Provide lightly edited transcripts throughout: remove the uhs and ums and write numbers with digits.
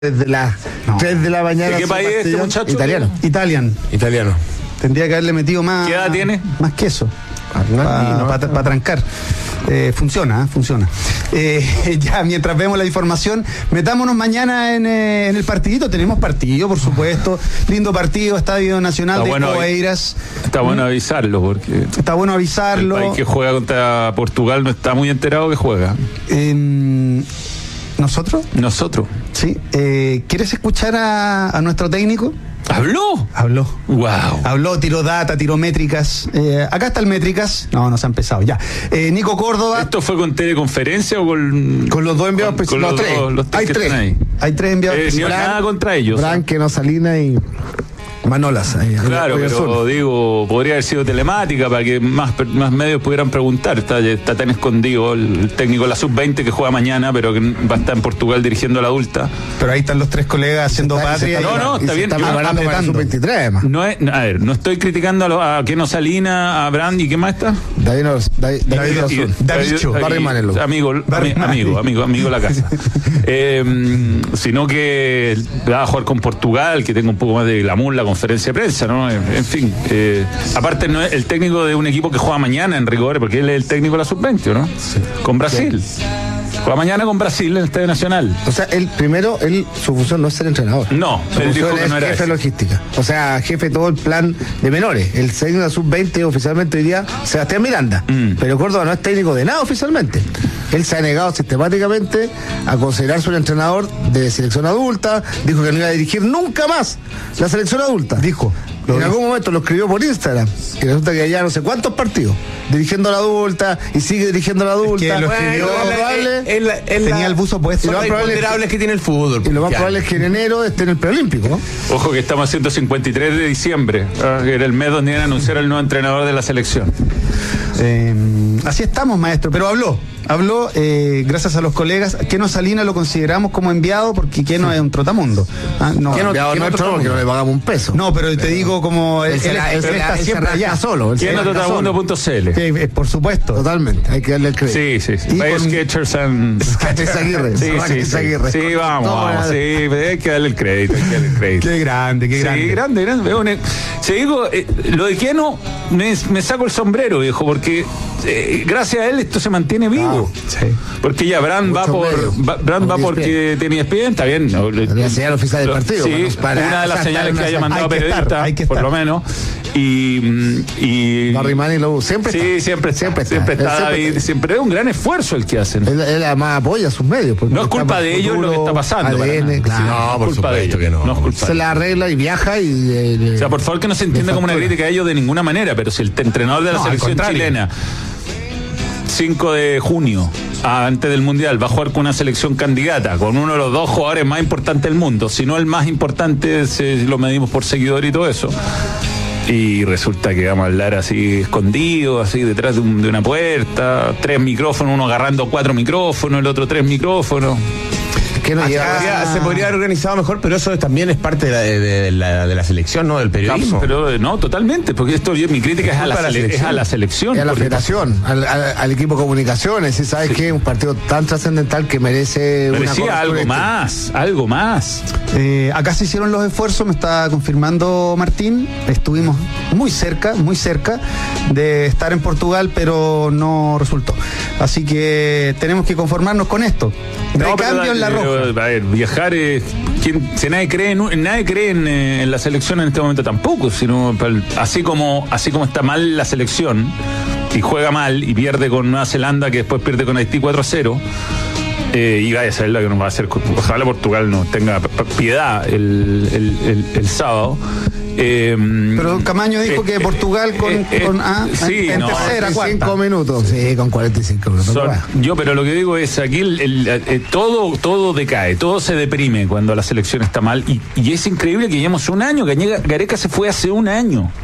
Desde las 3 de la mañana. ¿De qué país es este muchacho? Italiano. Tendría que haberle metido más. ¿Qué edad tiene? Más queso. Para trancar. Funciona. Ya, mientras vemos la información, metámonos mañana en el partidito. Tenemos partido, por supuesto. Lindo partido, Estadio Nacional de Oeiras. Está bueno avisarlo, porque. Está bueno avisarlo. El país que juega contra Portugal no está muy enterado que juega. ¿Nosotros? Sí. ¿Quieres escuchar a nuestro técnico? ¿Habló? Wow. Habló, tiró data, tiró métricas. Acá está el métricas. No se ha empezado, ya. Nico Córdoba. ¿Esto fue con teleconferencia o con los dos enviados especiales? Los tres. Hay tres enviados especiales. Nada contra ellos. Branque, Salina y Manolas. Claro, pero digo, podría haber sido telemática para que más medios pudieran preguntar. Está tan escondido el técnico de la sub-20 que juega mañana, pero que va a estar en Portugal dirigiendo a la adulta. Pero ahí están los tres colegas haciendo patria. Está bien. Está preparando para la sub-23 además. No estoy criticando a Keno Salina, a Brand y ¿qué más está? David Amigo la casa. Sino que va a jugar con Portugal, que tenga un poco más de glamour la conferencia de prensa, ¿no? En fin, aparte no es el técnico de un equipo que juega mañana en rigor, porque él es el técnico de la sub-20, ¿no? Sí. Con Brasil. Sí. Juega mañana con Brasil en el Estadio Nacional. O sea, su función no es ser entrenador. No, su función es jefe de logística. O sea, jefe de todo el plan de menores. El técnico de la sub-20 oficialmente hoy día, Sebastián Miranda. Pero Córdoba no es técnico de nada oficialmente. Él se ha negado sistemáticamente a considerarse un entrenador de selección adulta. Dijo que no iba a dirigir nunca más la selección adulta. En algún momento lo escribió por Instagram y resulta que ya no sé cuántos partidos dirigiendo a la adulta y sigue dirigiendo a la adulta. Es que lo escribió, tenía el buzo puesto. Son los imponderables que tiene el fútbol. Y lo más probable es que en enero esté en el preolímpico, ¿no? Ojo que estamos haciendo 53 de diciembre, que era el mes donde iban a anunciar al nuevo entrenador de la selección. Así estamos, maestro, pero habló, gracias a los colegas. Keno Salina lo consideramos como enviado porque Keno es un trotamundo. Enviado nuestro porque no le pagamos un peso. No, pero te digo como él está siempre allá solo. Keno Trotamundo.cl. Por supuesto. Totalmente, hay que darle el crédito. Sí. Sketchers Aguirre. Sí, vamos. Sí, hay que darle el crédito. Qué grande. Sí, grande. Se digo, lo de Keno me saco el sombrero, viejo, porque gracias a él esto se mantiene vivo. Porque ya Brand va porque tenía expediente, está bien. La señal oficial del partido. Sí, una de las señales que haya mandado periodista, por lo menos. Y Barry Manilow siempre está David, siempre es un gran esfuerzo el que hacen. Él además apoya a sus medios. No es culpa de ellos lo que está pasando. No, por supuesto que no. Se la arregla y viaja y... O sea, por favor que no se entienda como una crítica a ellos de ninguna manera, pero si el entrenador de la selección chilena 5 de junio, antes del Mundial, va a jugar con una selección candidata, con uno de los dos jugadores más importantes del mundo, si no el más importante, lo medimos por seguidor y todo eso, y resulta que vamos a hablar así escondido, así detrás de una puerta, 3 micrófonos, uno agarrando 4 micrófonos, el otro 3 micrófonos. Se podría haber organizado mejor, pero eso también es parte de la selección, ¿no? Del periodismo. Pero no, totalmente, porque mi crítica es a la selección. Y a la federación, al equipo de comunicaciones, ¿sí? ¿Sabes qué? Un partido tan trascendental que merecía algo más. Acá se hicieron los esfuerzos, me está confirmando Martín, estuvimos muy cerca de estar en Portugal, pero no resultó. Así que tenemos que conformarnos con esto. Recambio en la roja. A ver, viajar si nadie cree en la selección en este momento tampoco, sino así como está mal la selección y juega mal y pierde con Nueva Zelanda, que después pierde con Haití 4-0, y vaya a ser la que nos va a hacer. Ojalá Portugal no tenga piedad el sábado. Pero Camaño dijo que Portugal en tercera, 45 minutos. Sí, con 45 minutos. Pero lo que digo es, aquí todo decae, todo se deprime cuando la selección está mal, y es increíble que llevamos un año. Gareca se fue hace un año.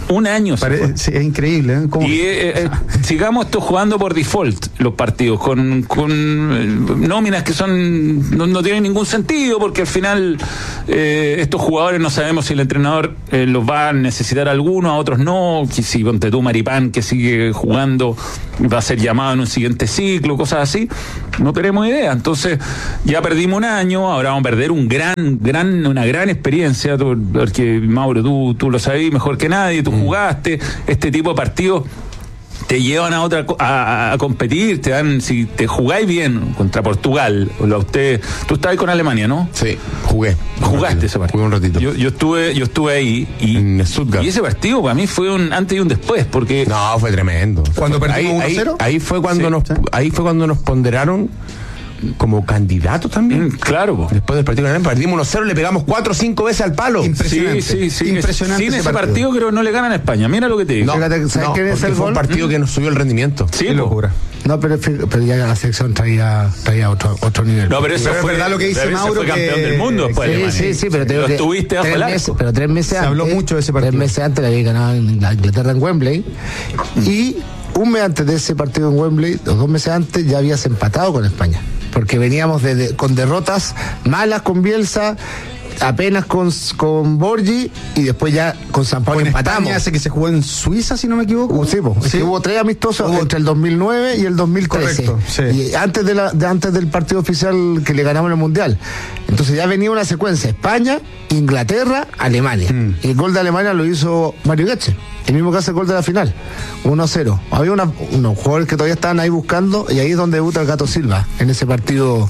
Un año. Sí, es increíble. ¿Cómo? Y sigamos esto jugando por default los partidos, con nóminas que no tienen ningún sentido, porque al final estos jugadores no sabemos si el entrenador los va a necesitar a algunos, a otros no. Si ponte tú Maripán, que sigue jugando, va a ser llamado en un siguiente ciclo, cosas así. No tenemos idea. Entonces, ya perdimos un año, ahora vamos a perder una gran experiencia, porque Mauro, tú lo sabés mejor que nadie, tú jugaste, este tipo de partidos te llevan a competir, te dan, si te jugáis bien contra Portugal, tú estabas con Alemania, ¿no? Sí, jugaste ese partido. Jugué un ratito. Yo estuve ahí en Stuttgart. Y ese partido para mí fue un antes y un después, porque no, fue tremendo. Cuando perdimos 1-0, ahí fue cuando nos ponderaron como candidato también. Claro. Después del partido perdimos 1-0, le pegamos 4 o 5 veces al palo. Impresionante. Sí. Impresionante. Sin ese partido creo que no le ganan a España. Mira lo que te digo. ¿Sabes quién es el fue gol? un partido que nos subió el rendimiento. Sí, qué locura. No, pero ya la selección traía otro nivel. No, pero eso pero fue verdad lo que dice Mauro, fue campeón del mundo después de Alemania. Sí, pero te digo lo que estuviste bajo el arco. Pero 3 meses se antes. habló mucho de ese partido. 3 meses antes le había ganado a Inglaterra en Wembley. Y un mes antes de ese partido en Wembley, 2 meses antes, ya habías empatado con España. Porque veníamos con derrotas malas con Bielsa, apenas con Borgi, y después ya con San Pablo empatamos. España hace que se jugó en Suiza, si no me equivoco. Sí, es que hubo 3 amistosos entre el 2009 y el 2013. Correcto, sí. Y antes del partido oficial que le ganamos en el Mundial. Entonces ya venía una secuencia: España, Inglaterra, Alemania. Y el gol de Alemania lo hizo Mario Götze, el mismo que hace el gol de la final, 1-0. Había unos jugadores que todavía estaban ahí buscando, y ahí es donde debuta el Gato Silva, en ese partido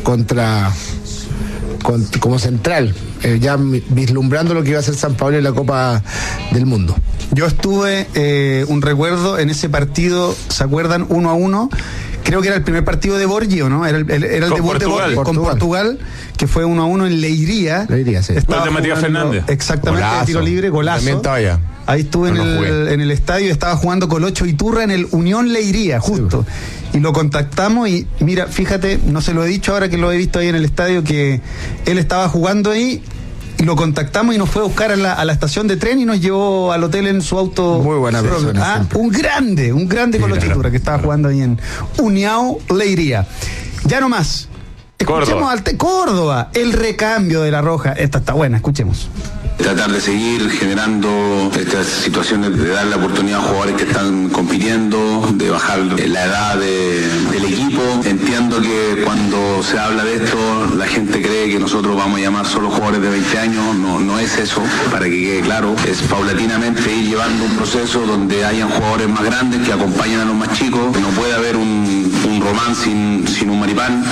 como central, ya vislumbrando lo que iba a ser San Pablo en la Copa del Mundo. Yo estuve, un recuerdo en ese partido, ¿se acuerdan? 1-1. Creo que era el primer partido de Borgi, ¿o no? Era el debut de Borgi con Portugal, que fue 1-1 en Leiria. Sí. Gol de Matías Fernández. Exactamente, de tiro libre, golazo. También estaba allá. Ahí estuve en el estadio, estaba jugando Colocho Iturra en el Unión Leiria, justo. Sí. Y lo contactamos y mira, fíjate, no se lo he dicho ahora que lo he visto ahí en el estadio, que él estaba jugando ahí. Y lo contactamos y nos fue a buscar a la estación de tren y nos llevó al hotel en su auto. Muy buena persona. Un grande Colocho Iturra que estaba jugando ahí en União Leiria. Ya no más. Escuchemos Córdoba, el recambio de la Roja. Esta está buena, escuchemos. Tratar de seguir generando estas situaciones, de dar la oportunidad a jugadores que están compitiendo, de bajar la edad del equipo. Entiendo que cuando se habla de esto, la gente cree que nosotros vamos a llamar solo jugadores de 20 años. No es eso, para que quede claro. Es paulatinamente ir llevando un proceso donde hayan jugadores más grandes que acompañen a los más chicos. No puede haber un Román sin un Maripán.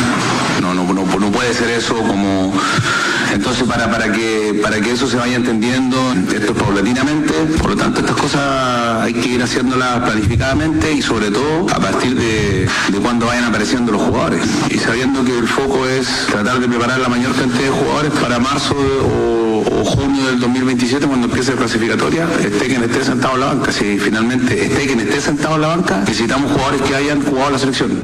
No puede ser eso como... Entonces, para que eso se vaya entendiendo, esto es paulatinamente, por lo tanto estas cosas hay que ir haciéndolas planificadamente y sobre todo a partir de cuando vayan apareciendo los jugadores. Y sabiendo que el foco es tratar de preparar la mayor cantidad de jugadores para marzo o junio del 2027, cuando empiece la clasificatoria, esté quien esté sentado en la banca. Si finalmente esté quien esté sentado en la banca, necesitamos jugadores que hayan jugado la selección.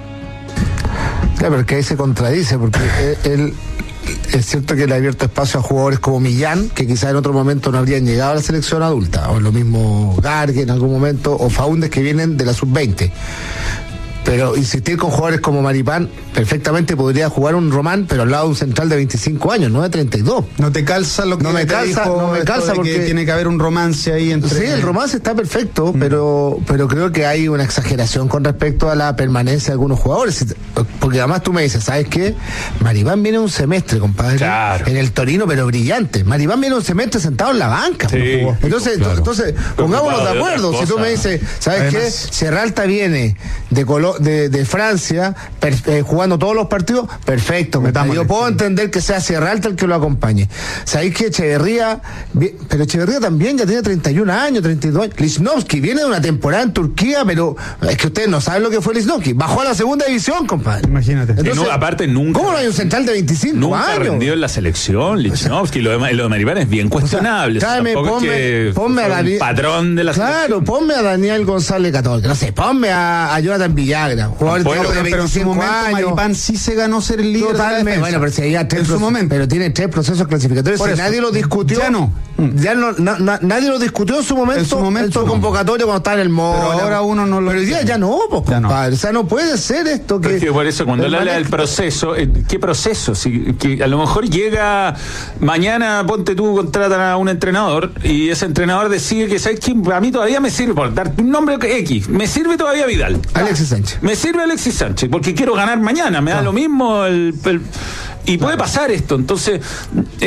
Claro, pero que ahí se contradice, porque él... Es cierto que le ha abierto espacio a jugadores como Millán, que quizás en otro momento no habrían llegado a la selección adulta, o lo mismo Gargue en algún momento, o Faúndez, que vienen de la sub-20. Pero insistir con jugadores como Maripán, perfectamente podría jugar un Román, pero al lado de un central de 25 años, no de 32. No te calza lo que no me calza porque tiene que haber un romance ahí entre... Sí, el romance está perfecto, pero creo que hay una exageración con respecto a la permanencia de algunos jugadores. Porque además tú me dices, ¿sabes qué? Maripán viene un semestre, compadre, claro, en el Torino, pero brillante. Maripán viene un semestre sentado en la banca. Sí, entonces, pongámonos de acuerdo. Si tú me dices, ¿sabes además qué? Serralta viene de Francia, jugando todos los partidos, perfecto. Yo puedo entender que sea Serralta el que lo acompañe. ¿Sabéis que Echeverría? Pero Echeverría también ya tiene 31 años, 32 años. Lichnowsky viene de una temporada en Turquía, pero es que ustedes no saben lo que fue Lichnowsky. Bajó a la segunda división, compadre. Imagínate. Entonces, aparte, nunca. ¿Cómo no hay un central de 25 nunca años? Nunca rendió en la selección, Lichnowsky. Lo de Maripán es bien cuestionable. Ponme a Daniel. Patrón de la selección. Claro, ponme a Daniel González Catón. No sé, ponme a Jonathan Villagra. Pero en su momento Maripán sí se ganó ser el líder. Totalmente. Bueno, pero si había 3 en su momento. Pero tiene 3 procesos clasificatorios y nadie lo discutió. Ya no. Ya nadie lo discutió en su momento en su convocatoria cuando estaba en el MOL. Pero ahora uno no lo. Pero hoy día ya no, pues, compadre. O sea, no puede ser esto que. Porque por eso, cuando él habla del proceso, ¿qué proceso? Que a lo mejor llega mañana, ponte tú, contratan a un entrenador y ese entrenador decide que, ¿sabes qué? A mí todavía me sirve, por dar un nombre X, me sirve todavía Vidal. Alexis Sánchez. Me sirve Alexis Sánchez, porque quiero ganar mañana, me da lo mismo y puede pasar esto. Entonces,